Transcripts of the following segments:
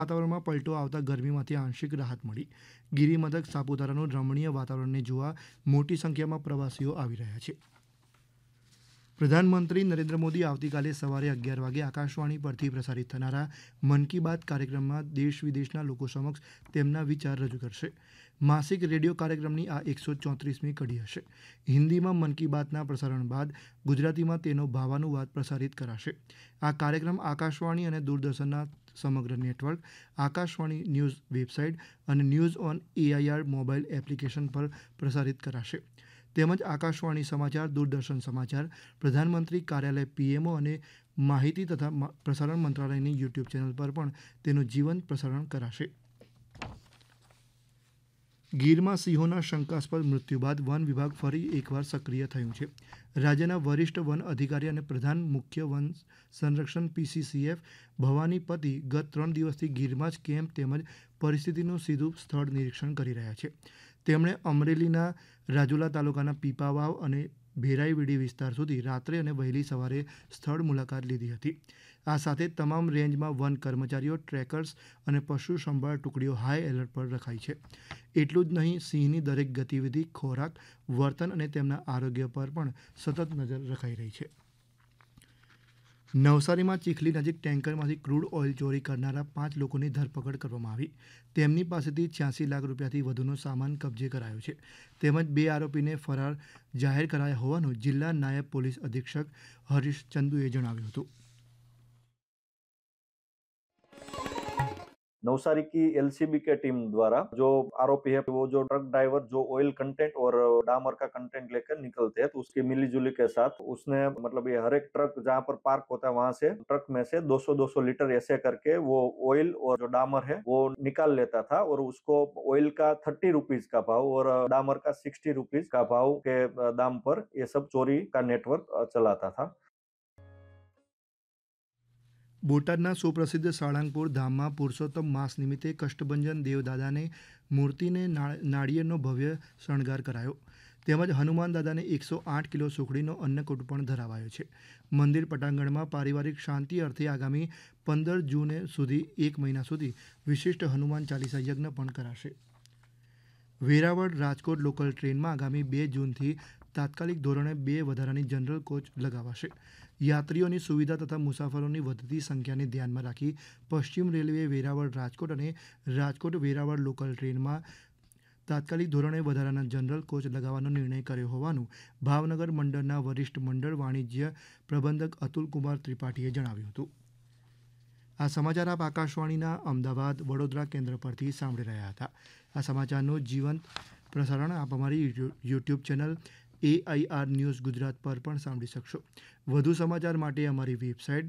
વાતાવરણમાં પલટો આવતા ગરમીમાંથી આંશિક રાહત મળી. ગિરિમથક સાપુતારાનું રમણીય વાતાવરણને જોવા મોટી સંખ્યામાં પ્રવાસીઓ આવી રહ્યા છે. પ્રધાનમંત્રી નરેન્દ્ર મોદી આવતીકાલે સવારે 11 વાગે આકાશવાણી પરથી પ્રસારિત થનારા મન કી બાત કાર્યક્રમમાં દેશ વિદેશના લોકો સમક્ષ તેમના વિચાર રજૂ કરશે. માસિક રેડિયો કાર્યક્રમની આ 134મી કડી હશે. હિન્દીમાં મન કી બાતના પ્રસારણ બાદ ગુજરાતીમાં તેનો ભાવાનુવાદ પ્રસારિત કરાશે. આ કાર્યક્રમ આકાશવાણી અને દૂરદર્શનના સમગ્ર નેટવર્ક, આકાશવાણી ન્યૂઝ વેબસાઇટ અને news on AIR mobile application પર પ્રસારિત કરાશે. તેમજ આકાશવાણી સમાચાર, દૂરદર્શન સમાચાર, પ્રધાનમંત્રી કાર્યાલય PMO અને માહિતી તથા પ્રસારણ મંત્રાલયની YouTube ચેનલ પર પણ તેનું જીવંત પ્રસારણ કરાશે. ગીરમાં સિંહોના શંકાસ્પદ મૃત્યુ બાદ વન વિભાગ ફરી એકવાર સક્રિય થયું છે. રાજ્યના વરિષ્ઠ વન અધિકારી અને પ્રધાન મુખ્ય વન સંરક્ષણ PCCF ભવાની પતિ ગત 3 દિવસથી ગીરમાં જ કેમ્પ તેમજ પરિસ્થિતિનું સીધું સ્થળ નિરીક્ષણ કરી રહ્યા છે. તેમણે અમરેલીના રાજુલા તાલુકાના પીપાવાવ અને ભેરાઈવીડી વિસ્તાર સુધી રાત્રે અને વહેલી સવારે સ્થળ મુલાકાત લીધી હતી. આ સાથે તમામ રેન્જમાં વન કર્મચારીઓ, ટ્રેકર્સ અને પશુ સંભાળ ટુકડીઓ હાઈ એલર્ટ પર રખાઈ છે. એટલું જ નહીં, સિંહની દરેક ગતિવિધિ, ખોરાક, વર્તન અને તેમના આરોગ્ય પર પણ સતત નજર રખાઈ રહી છે. નવસારીમાં ચીખલી નજીક ટેન્કરમાંથી ક્રૂડ ઓઇલ ચોરી કરનારા 5 લોકોની ધરપકડ કરવામાં આવી. તેમની પાસેથી 86 લાખ રૂપિયાથી વધુનો સામાન કબજે કરાયો છે. તેમજ 2 આરોપીને ફરાર જાહેર કરાયા હોવાનું જિલ્લા નાયબ પોલીસ અધિક્ષક હરીશ ચંદુએ જણાવ્યું હતું. नवसारी की LCB के टीम द्वारा जो आरोपी है वो जो ट्रक ड्राइवर जो ऑयल कंटेंट और डामर का कंटेंट लेकर निकलते हैं तो उसकी मिलीजुली के साथ उसने मतलब ये हर एक ट्रक जहाँ पर पार्क होता है वहां से ट्रक में से 200-200 लीटर ऐसे करके वो ऑयल और जो डामर है वो निकाल लेता था और उसको ऑयल का 30 रुपीज का भाव और डामर का 60 रुपीज का भाव के दाम पर ये सब चोरी का नेटवर्क चलाता था. બોટાદના સુપ્રસિદ્ધ સાળંગપુર ધામમાં પુરુષોત્તમ માસ નિમિત્તે કષ્ટભંજન દેવદાદાને મૂર્તિને નાળિયેરનો ભવ્ય શણગાર કરાયો. તેમજ હનુમાન દાદાને 108 કિલો સુખડીનો અન્નકૂટ પણ ધરાવાયો છે. મંદિર પટાંગણમાં પારિવારિક શાંતિ અર્થે આગામી 15 જૂન સુધી 1 મહિના સુધી વિશિષ્ટ હનુમાન ચાલીસા યજ્ઞ પણ કરાશે. વેરાવળ રાજકોટ લોકલ ટ્રેનમાં આગામી 2 જૂનથી તાત્કાલિક ધોરણે 2 વધારાની જનરલ કોચ લગાવાશે. યાત્રીઓની સુવિધા તથા મુસાફરોની વધતી સંખ્યાને ધ્યાનમાં રાખી પશ્ચિમ રેલવેએ વેરાવળ રાજકોટ અને રાજકોટ વેરાવળ લોકલ ટ્રેનમાં તાત્કાલિક ધોરણે વધારાના જનરલ કોચ લગાવવાનો નિર્ણય કર્યો હોવાનું ભાવનગર મંડળના વરિષ્ઠ મંડળ વાણિજ્ય પ્રબંધક અતુલકુમાર ત્રિપાઠીએ જણાવ્યું હતું. આ સમાચાર આપ આકાશવાણીના અમદાવાદ, વડોદરા કેન્દ્ર પરથી સાંભળી રહ્યા હતા. આ સમાચારનું જીવંત પ્રસારણ આપ અમારી YouTube channel AIR news Gujarat પર પણ સાંભળી શકશો. વધુ સમાચાર માટે અમારી વેબસાઇટ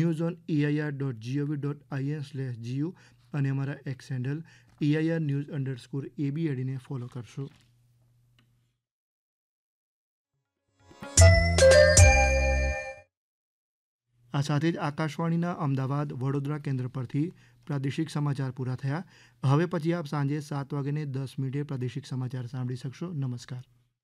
newsonair.gov.in/gu અને અમારા એક્સ હેન્ડલ AIR_news_AB ને ફોલો કરશો. આ સાથે જ આકાશવાણીના અમદાવાદ, વડોદરા કેન્દ્ર પરથી પ્રાદેશિક સમાચાર પૂરા થયા. હવે પછી આપ સાંજે 7:10 પ્રાદેશિક સમાચાર સાંભળી શકશો. નમસ્કાર.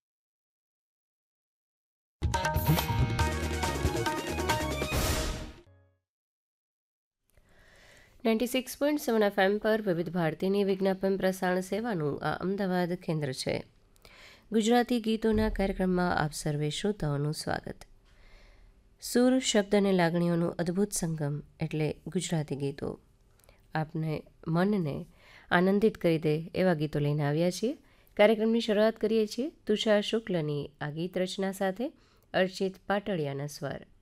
96.7 FM પર વિવિધ ભારતીની વિજ્ઞાપન પ્રસારણ સેવાનું આ અમદાવાદ કેન્દ્ર છે. ગુજરાતી ગીતોના કાર્યક્રમમાં આપ સર્વે શ્રોતાઓનું સ્વાગત. સુર, શબ્દ અને લાગણીઓનું અદ્ભુત સંગમ એટલે ગુજરાતી ગીતો. આપને મનને આનંદિત કરી દે એવા ગીતો લઈને આવ્યા છીએ. કાર્યક્રમની શરૂઆત કરીએ છીએ તુષાર શુક્લની આ ગીત રચના સાથે અર્ચિત પાટડિયાના સ્વર.